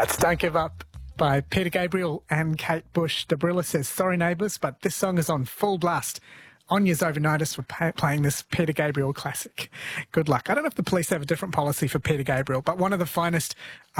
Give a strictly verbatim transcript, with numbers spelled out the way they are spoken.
That's Don't Give Up by Peter Gabriel and Kate Bush. Debrilla says, sorry neighbours, but this song is on full blast. Anya's over notice for pay- playing this Peter Gabriel classic. Good luck. I don't know if the police have a different policy for Peter Gabriel, but one of the finest